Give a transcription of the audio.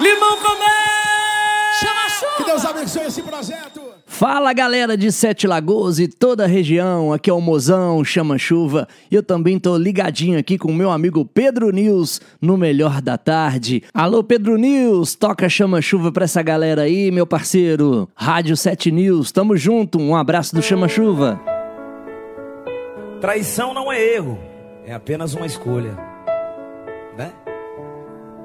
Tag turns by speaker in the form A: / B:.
A: Limão Comé!
B: Chama chuva!
C: Que Deus abençoe esse projeto.
D: Fala galera de Sete Lagoas e toda a região, aqui é o Mozão, Chama Chuva, e eu também tô ligadinho aqui com o meu amigo Pedro News no Melhor da Tarde. Alô Pedro News, toca Chama Chuva pra essa galera aí, meu parceiro. Rádio 7 News, tamo junto, um abraço do Chama Chuva.
A: Traição não é erro, é apenas uma escolha, né?